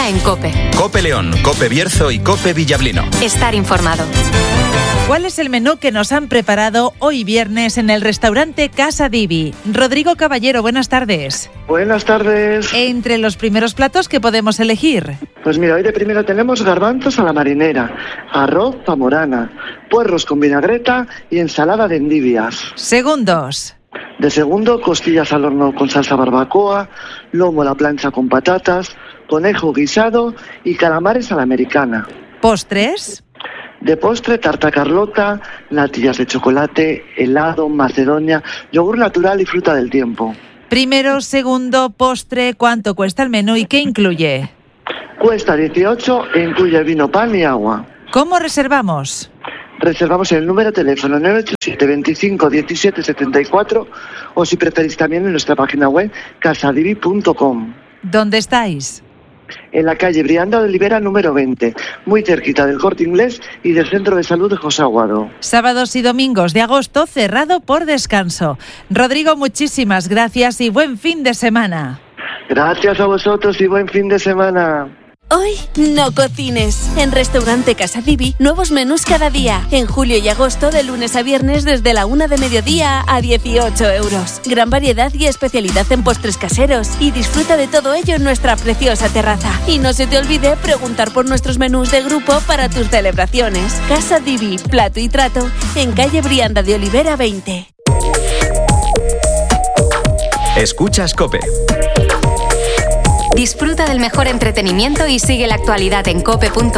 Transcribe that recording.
mañana en COPE. COPE León, COPE Bierzo y COPE Villablino. Estar informado. ¿Cuál es el menú que nos han preparado hoy viernes en el restaurante Casa Divi? Rodrigo Caballero, buenas tardes. Buenas tardes. Entre los primeros platos que podemos elegir. Pues mira, hoy de primero tenemos garbanzos a la marinera, arroz zamorana, puerros con vinagreta y ensalada de endivias. Segundos. De segundo, costillas al horno con salsa barbacoa, lomo a la plancha con patatas, conejo guisado y calamares a la americana. Postres. De postre, tarta carlota, natillas de chocolate, helado, macedonia, yogur natural y fruta del tiempo. Primero, segundo, postre, ¿cuánto cuesta el menú y qué incluye? Cuesta 18 e incluye vino, pan y agua. ¿Cómo reservamos? Reservamos en el número de teléfono 987 25 17 74 o si preferís también en nuestra página web casadivi.com. ¿Dónde estáis? En la calle Brianda de Olivera número 20, muy cerquita del Corte Inglés y del Centro de Salud de José Aguado. Sábados y domingos de agosto cerrado por descanso. Rodrigo, muchísimas gracias y buen fin de semana. Gracias a vosotros y buen fin de semana. Hoy no cocines. En Restaurante Casa Divi, nuevos menús cada día. En julio y agosto, de lunes a viernes, desde la 1 de mediodía a 18 euros. Gran variedad y especialidad en postres caseros. Y disfruta de todo ello en nuestra preciosa terraza. Y no se te olvide preguntar por nuestros menús de grupo para tus celebraciones. Casa Divi, plato y trato, en calle Brianda de Olivera 20. Escuchas COPE. Disfruta del mejor entretenimiento y sigue la actualidad en cope.es.